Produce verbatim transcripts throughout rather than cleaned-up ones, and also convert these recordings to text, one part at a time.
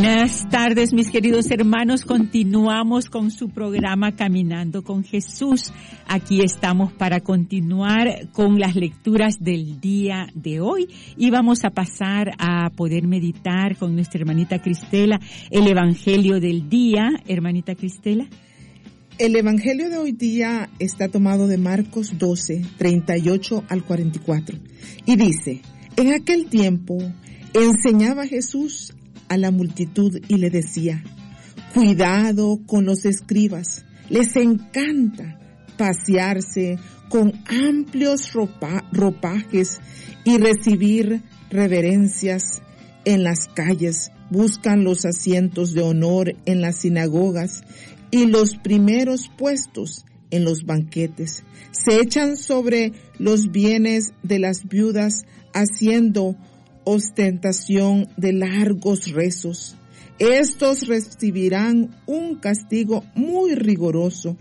Buenas tardes, mis queridos hermanos. Continuamos con su programa Caminando con Jesús. Aquí estamos para continuar con las lecturas del día de hoy y vamos a pasar a poder meditar con nuestra hermanita Cristela el Evangelio del día. Hermanita Cristela. El Evangelio de hoy día está tomado de Marcos doce, treinta y ocho al cuarenta y cuatro. Y dice, en aquel tiempo enseñaba Jesús a la multitud y le decía, cuidado con los escribas, les encanta pasearse con amplios ropa, ropajes y recibir reverencias en las calles, buscan los asientos de honor en las sinagogas y los primeros puestos en los banquetes. Se echan sobre los bienes de las viudas haciendo ostentación de largos rezos. Estos recibirán un castigo muy riguroso.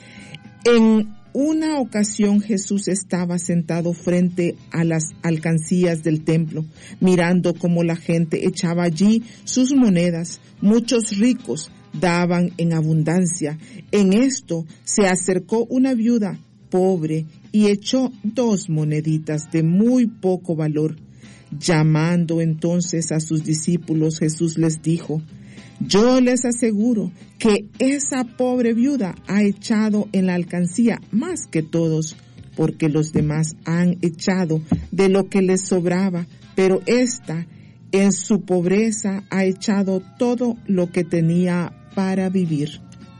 En una ocasión Jesús estaba sentado frente a las alcancías del templo, mirando cómo la gente echaba allí sus monedas. Muchos ricos daban en abundancia. En esto se acercó una viuda pobre y echó dos moneditas de muy poco valor. Llamando entonces a sus discípulos, Jesús les dijo, yo les aseguro que esa pobre viuda ha echado en la alcancía más que todos, porque los demás han echado de lo que les sobraba, pero ésta en su pobreza ha echado todo lo que tenía para vivir.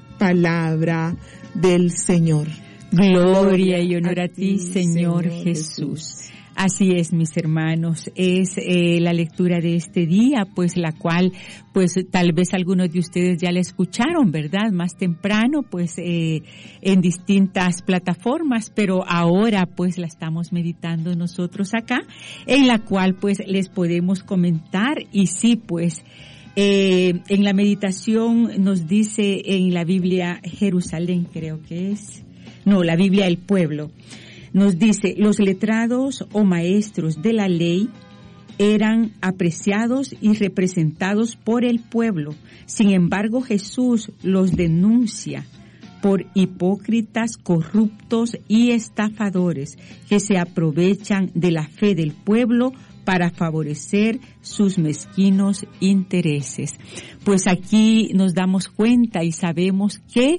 Palabra del Señor. Gloria y honor a ti, Señor, Señor Jesús. Jesús. Así es, mis hermanos, es eh, la lectura de este día, pues la cual, pues tal vez algunos de ustedes ya la escucharon, ¿verdad? Más temprano, pues eh, en distintas plataformas, pero ahora pues la estamos meditando nosotros acá, en la cual pues les podemos comentar y sí, pues eh, en la meditación nos dice en la Biblia Jerusalén, creo que es, no, la Biblia El Pueblo. Nos dice, los letrados o maestros de la ley eran apreciados y representados por el pueblo. Sin embargo, Jesús los denuncia por hipócritas, corruptos y estafadores que se aprovechan de la fe del pueblo para favorecer sus mezquinos intereses. Pues aquí nos damos cuenta y sabemos que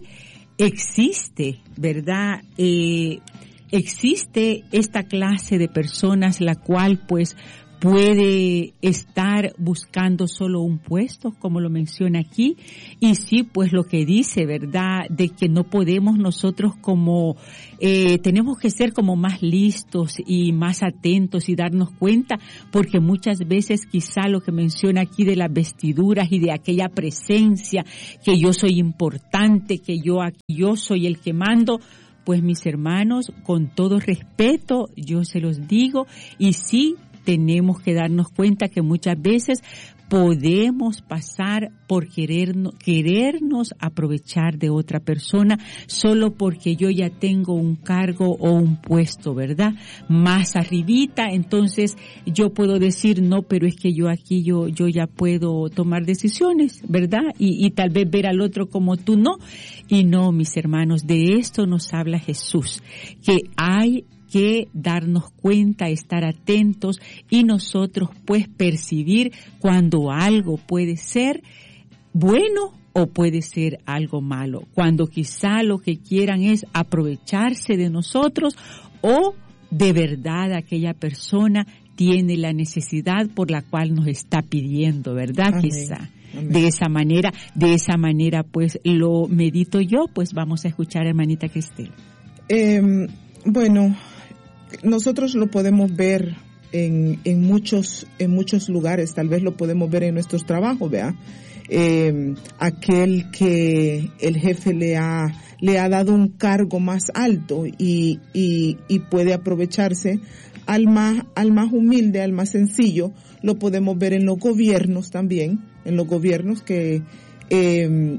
existe, ¿verdad?, eh, existe esta clase de personas la cual pues puede estar buscando solo un puesto, como lo menciona aquí, y sí, pues lo que dice, ¿verdad?, de que no podemos nosotros como, eh, tenemos que ser como más listos y más atentos y darnos cuenta, porque muchas veces quizá lo que menciona aquí de las vestiduras y de aquella presencia, que yo soy importante, que yo aquí, yo soy el que mando. Pues mis hermanos, con todo respeto, yo se los digo, y sí tenemos que darnos cuenta que muchas veces podemos pasar por querernos, querernos aprovechar de otra persona solo porque yo ya tengo un cargo o un puesto, ¿verdad?, más arribita. Entonces yo puedo decir, no, pero es que yo aquí yo yo ya puedo tomar decisiones, ¿verdad?, y, y tal vez ver al otro como tú no. Y no, mis hermanos, de esto nos habla Jesús, que hay que darnos cuenta, estar atentos y nosotros pues percibir cuando algo puede ser bueno o puede ser algo malo, cuando quizá lo que quieran es aprovecharse de nosotros o de verdad aquella persona tiene la necesidad por la cual nos está pidiendo, ¿verdad? Amén. Quizá. Amén. De esa manera, de esa manera pues lo medito yo, pues vamos a escuchar a hermanita Cristel. Eh, bueno, nosotros lo podemos ver en, en muchos, en muchos lugares, tal vez lo podemos ver en nuestros trabajos, ¿verdad? Eh, aquel que el jefe le ha, le ha dado un cargo más alto y, y, y puede aprovecharse al más, al más humilde, al más sencillo. Lo podemos ver en los gobiernos también, en los gobiernos que eh,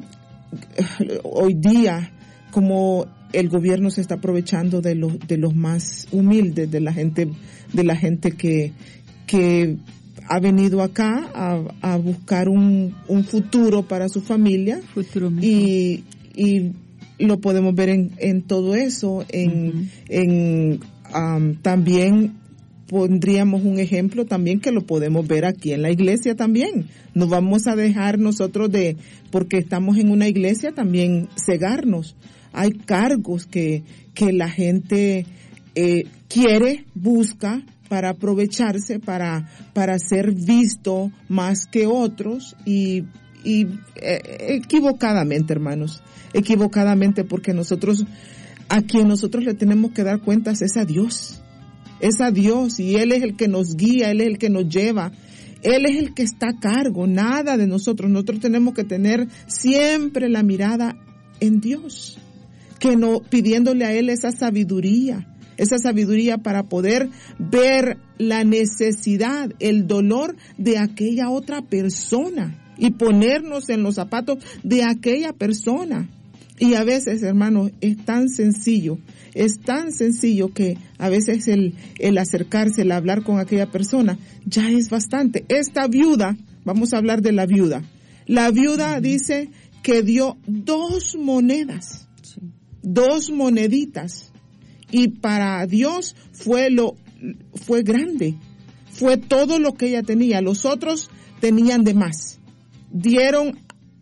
hoy día, como el gobierno se está aprovechando de los de los más humildes, de la gente de la gente que que ha venido acá a, a buscar un, un futuro para su familia. Futuro y, y lo podemos ver en, en todo eso. En, uh-huh. en um, también pondríamos un ejemplo también que lo podemos ver aquí en la iglesia también. No vamos a dejar nosotros de, porque estamos en una iglesia, también cegarnos. Hay cargos que, que la gente eh, quiere, busca para aprovecharse, para, para ser visto más que otros y, y eh, equivocadamente, hermanos, equivocadamente, porque nosotros, a quien nosotros le tenemos que dar cuentas es a Dios. Es a Dios y Él es el que nos guía, Él es el que nos lleva, Él es el que está a cargo, nada de nosotros. Nosotros tenemos que tener siempre la mirada en Dios, que no, pidiéndole a Él esa sabiduría, esa sabiduría para poder ver la necesidad, el dolor de aquella otra persona y ponernos en los zapatos de aquella persona. Y a veces, hermanos, es tan sencillo, es tan sencillo que a veces el, el acercarse, el hablar con aquella persona, ya es bastante. Esta viuda, vamos a hablar de la viuda. La viuda dice que dio dos monedas, sí. dos moneditas. Y para Dios fue lo, fue grande, fue todo lo que ella tenía. Los otros tenían de más. Dieron,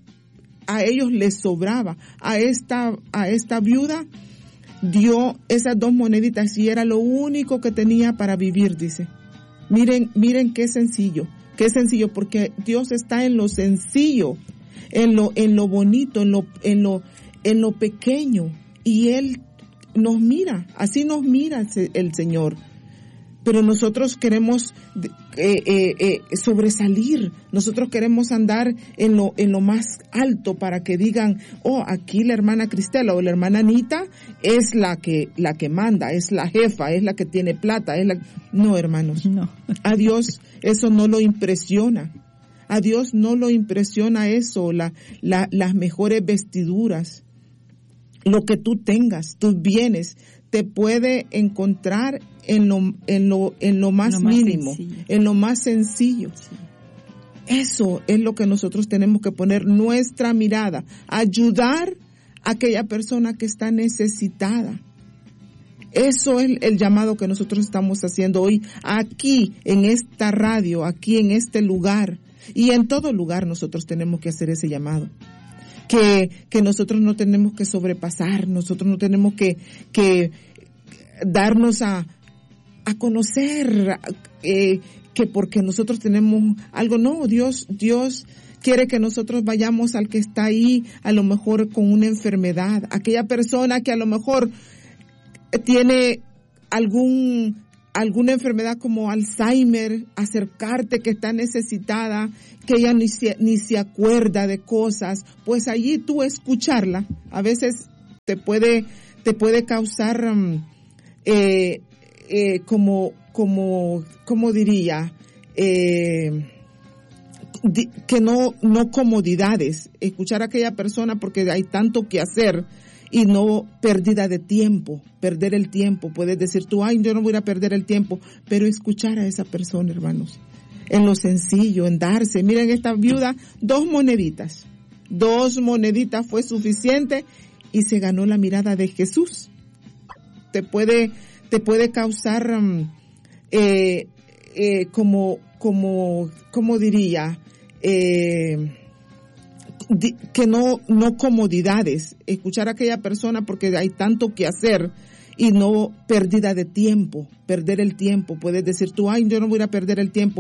a ellos les sobraba. A esta, a esta viuda dio esas dos moneditas y era lo único que tenía para vivir, dice. Miren, miren qué sencillo, qué sencillo, porque Dios está en lo sencillo, en lo, en lo bonito, en lo, en lo, en lo pequeño, y Él nos mira, así nos mira el Señor. Pero nosotros queremos eh, eh, eh, sobresalir, nosotros queremos andar en lo en lo más alto para que digan, oh, aquí la hermana Cristela o la hermana Anita es la que la que manda, es la jefa, es la que tiene plata, es la... No, hermanos, no. A Dios eso no lo impresiona, a Dios no lo impresiona eso, la, la, las mejores vestiduras, lo que tú tengas, tus bienes, te puede encontrar en lo en lo en lo más, lo más mínimo, sencillo. En lo más sencillo. Sí. Eso es lo que nosotros tenemos que poner nuestra mirada, ayudar a aquella persona que está necesitada. Eso es el llamado que nosotros estamos haciendo hoy aquí en esta radio, aquí en este lugar y en todo lugar nosotros tenemos que hacer ese llamado. Que, que nosotros no tenemos que sobrepasar, nosotros no tenemos que, que darnos a, a conocer, eh, que porque nosotros tenemos algo, no, Dios, Dios quiere que nosotros vayamos al que está ahí, a lo mejor con una enfermedad, aquella persona que a lo mejor tiene algún, alguna enfermedad como Alzheimer, acercarte que está necesitada, que ella ni se, ni se acuerda de cosas, pues allí tú escucharla, a veces te puede, te puede causar, um, eh, eh, como, como, como diría, eh, di, que no, no comodidades, escuchar a aquella persona porque hay tanto que hacer y no pérdida de tiempo, perder el tiempo, puedes decir tú, ay, yo no voy a perder el tiempo, pero escuchar a esa persona, hermanos, en lo sencillo, en darse. Miren esta viuda, dos moneditas, dos moneditas fue suficiente y se ganó la mirada de Jesús. Te puede, te puede causar, um, eh, eh, como, como, como diría, eh, di, que no, no comodidades, escuchar a aquella persona porque hay tanto que hacer y no pérdida de tiempo, perder el tiempo, puedes decir tú, ay, yo no voy a perder el tiempo,